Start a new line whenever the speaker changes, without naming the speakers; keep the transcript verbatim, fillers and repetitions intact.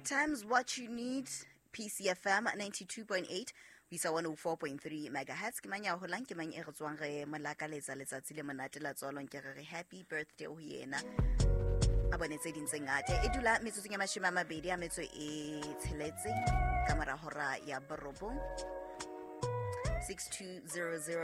times what you need. P C F M ninety-two point eight, we saw one oh four point three megahertz. Ke manya ho lang ke manya e re tswang re molaka letsa letsatsi le monate la tswalong ke re happy birthday o yena. A bonetse dintse ngata e dula metsotso ya mashome a mabedi a metso e tsheletse ka mora hora ya borobong. six two zero zero